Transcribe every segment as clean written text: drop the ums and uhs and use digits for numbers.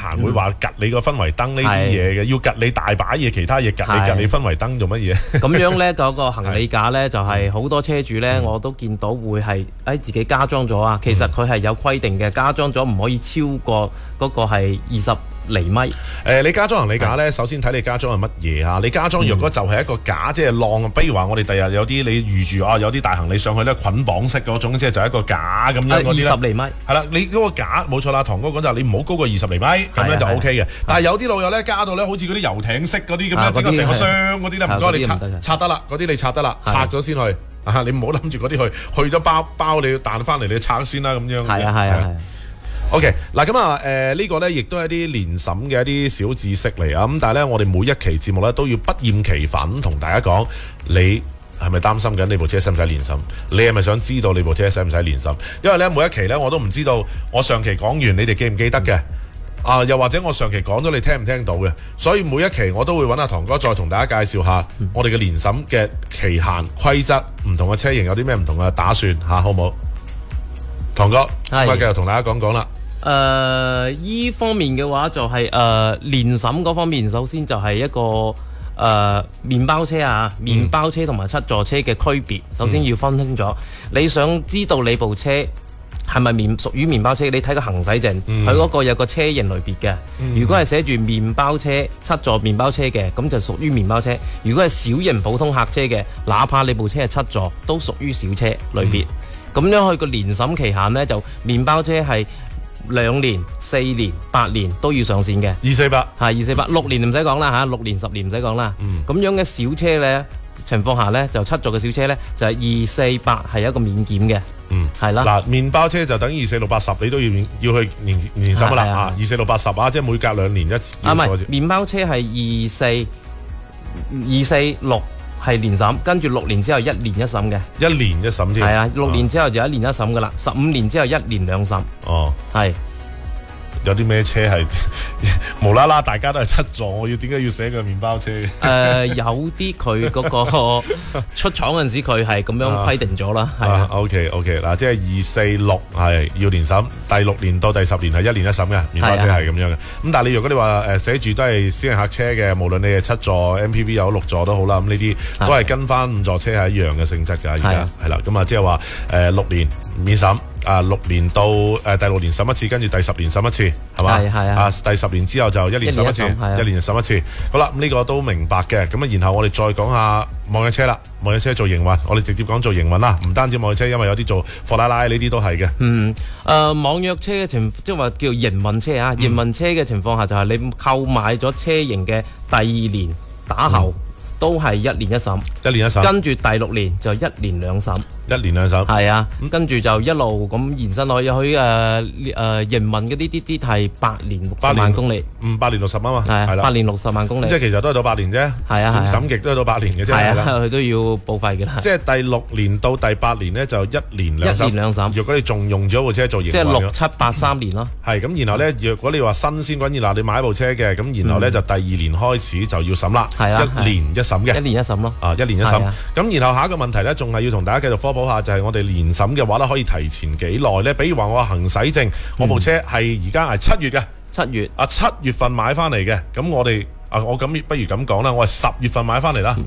閒會話趌你個氛圍燈呢啲嘢嘅，要趌你大把嘢，其他嘢趌你氛圍燈做乜嘢？ 咁樣咧嗰個行李架咧就係好多車主咧我都見到會係自己加裝咗啊。其實佢係有規定嘅，加裝咗唔可以超過嗰個係20厘米。 你加裝行李架咧，首先睇你加裝係乜嘢啊？你加裝若果就係一個架，即係晾，比如話我哋第日有啲你預住有啲大行李上去咧捆綁式嗰種，即係就係一個架咁樣嗰啲咧。 20厘米係啦，你嗰個架冇錯啦，堂哥講就係你唔好高過20厘米，咁咧就 O K 嘅。但係有啲老友咧加到咧好似嗰啲遊艇式嗰啲咁樣，整個成個箱嗰啲咧，唔該你拆得啦，嗰啲你拆得啦，拆咗先去啊！你唔好諗住嗰啲去咗包你要彈翻嚟，你拆先啦咁樣。 係啊。 OK， 嗱咁啊，呢個呢亦都係一啲年審嘅一啲小知識嚟啊，咁但係呢，我哋每一期節目呢都要不厭其煩同大家講，你係咪擔心緊你部車使唔使年審？你係咪想知道你部車使唔使年審？因為呢，每一期呢我都唔知道，我上期講完你哋記唔記得嘅？又或者我上期講咗你聽唔聽到嘅？所以每一期我都會揾阿堂哥再同大家介紹下我哋嘅年審嘅期限、規則，唔同嘅車型有啲咩唔同嘅打算嚇，好唔好？堂哥，咁繼續同大家講啦。 依方面嘅話就係年審嗰方面，首先就係一個麵包車啊，麵包車同埋7座車嘅區別，首先要分清楚。你想知道你部車係咪屬於麵包車？你睇個行駛證，佢嗰個有個車型類別嘅。如果係寫住麵包車7座麵包車嘅，咁就屬於麵包車。如果係小型普通客車嘅，哪怕你部車係7座，都屬於小車類別。咁樣佢個年審期限呢，就麵包車係2年、4年、8年都要上線嘅。 248 係248，6年唔使講啦嚇，6年10年唔使講啦。咁樣嘅小車呢情況下呢，就7座嘅小車呢，就係248係一個免檢嘅。係啦。嗱， 麵包車就等於24680，你都要去年審啦啊！24680啊，即係每隔2年一次。 唔係，麵包車係246。係年審，跟住6年之後1年1審嘅 ，1年1審添。 係啊，6年之後就1年1審噶啦，15年之後1年2審。 哦，係。有啲咩車係無啦啦大家都係7座，我點解要寫個麵包車嘅？ 有啲佢嗰個出廠嗰陣時佢係咁樣規定咗啦。係 OK， 嗱，即係246係要年審，第6年到第10年係1年1審嘅麵包車係咁樣嘅。咁但係你如果你話寫住都係私人客車嘅，無論你係7座 MPV 有6座都好啦，咁呢啲都係跟翻5座車係一樣嘅性質㗎。而家係啦，咁啊即係話6年免審。6年到第6年審一次，跟住第10年審一次，係嘛？係第10年之後就1年審一次，1年審一次。好啦，咁呢個都明白嘅。咁啊，然後我哋再講下網約車啦。網約車做營運，我哋直接講做營運啦。唔單止網約車，因為有啲做貨拉拉呢啲都係嘅。 網約車嘅即係話叫營運車啊。營運車嘅情況下就係你購買咗車型嘅第2年打後。都係1年1審，跟住第6年就1年2審，1年2審，係啊，咁跟住就一路咁延伸落去，營運嗰啲係8年60萬公里 ，8年60啊嘛， 係啦，8年60萬公里， 即係其實都係到8年啫， 係啊， 審極都係到8年嘅啫， 係啊，佢都要報廢嘅啦。 即係第6年到第8年咧就1年2審，如果你仲用咗部車做營運，即係 6、7、8、3年咯。 係咁，然後咧，若果你話新鮮滾熱辣，你買部車嘅，咁然後咧就第2年開始就要審啦，係啊，1年1審嘅，1年1審咯，1年1審。咁然後下一個問題咧，仲係要同大家繼續科普下，就係我哋年審嘅話咧，可以提前幾耐咧？比如話我行駛證，我部車係而家係7月嘅，7月份買翻嚟嘅，咁我哋我咁不如咁講啦，我係10月份買翻嚟啦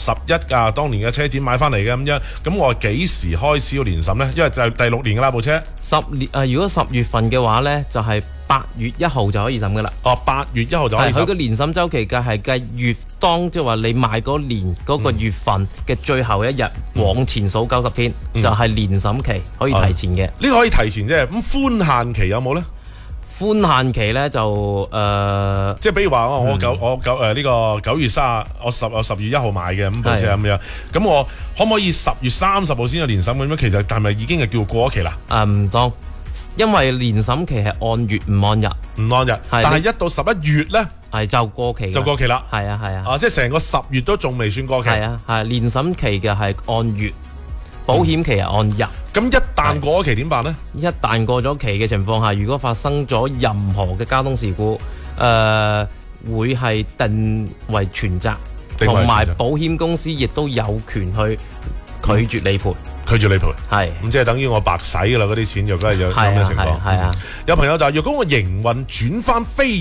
，11當年嘅車展買翻嚟嘅咁樣，咁我幾時開始要年審咧？因為就係第6年噶啦部車，10年如果10月份嘅話咧，就係8月1號就可以審噶啦。8月1號就可以審。佢個年審週期嘅係計月當，即係話你買嗰年嗰個月份嘅最後一日，往前數90天，就係年審期，可以提前嘅。呢個可以提前啫。咁寬限期有冇咧？寬限期咧就即係比如話我呢個9月30，我10月1號買嘅咁部車咁樣，咁我可唔可以10月30號先有年審咁樣？其實係咪已經係叫過咗期啦？唔當，因為年審期係按月唔按日，但係一到11月咧係就過期啦。係啊，即係成個10月都仲未算過期。係年審期嘅係按月。保險期係按日，咁一旦過咗期點辦呢？一旦過咗期嘅情況下，如果發生咗任何嘅交通事故，會係定為全責，同埋保險公司亦都有權去拒絕理賠。係咁即係等於我白使噶啦嗰啲錢，若果係有咁嘅情況。係啊，有朋友就話：若果我營運轉翻非